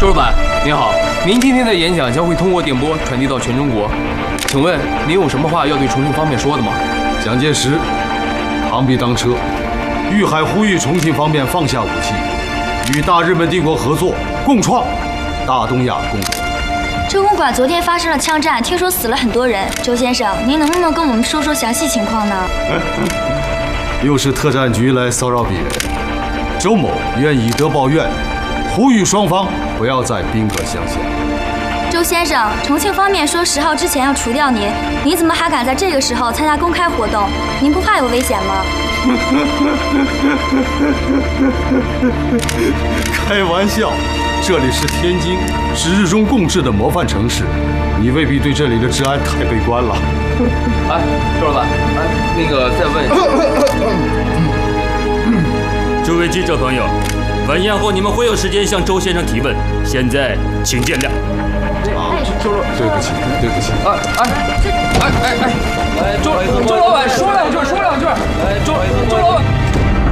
周老板您好，您今天的演讲将会通过电波传递到全中国，请问您有什么话要对重庆方面说的吗？ 蒋介石螳臂当车，豫海呼吁重庆方面放下武器，与大日本帝国合作，共创大东亚共荣。 周公馆昨天发生了枪战，听说死了很多人。周先生，您能不能跟我们说说详细情况呢？ 又是特战局来骚扰别人，周某愿以德报怨，呼吁双方不要再兵戈相向。 周先生，重庆方面说10号之前要除掉您，您怎么还敢在这个时候参加公开活动？您不怕有危险吗？ 开玩笑，这里是天津，是日中共治的模范城市，你未必对这里的治安太悲观了。 哎，周老板，那个再问一下。 诸位记者朋友，晚宴后你们会有时间向周先生提问，现在请见谅。 周老，对不起，对不起。 周老。